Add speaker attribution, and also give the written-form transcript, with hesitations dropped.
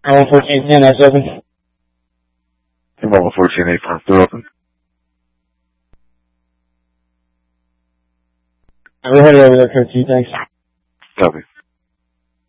Speaker 1: Mobile 1410, that's open.
Speaker 2: Mobile 14-8, front door open.
Speaker 1: We're headed over there, Kurt. Thanks.
Speaker 2: Copy.